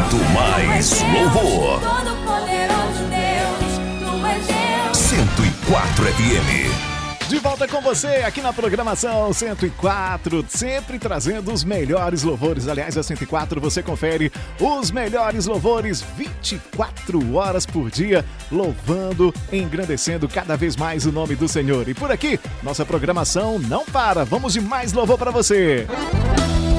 muito mais louvor. 104 FM. De volta com você aqui na programação 104, sempre trazendo os melhores louvores. Aliás, a 104 você confere os melhores louvores 24 horas por dia, louvando, engrandecendo cada vez mais o nome do Senhor. E por aqui, nossa programação não para. Vamos de mais louvor para você.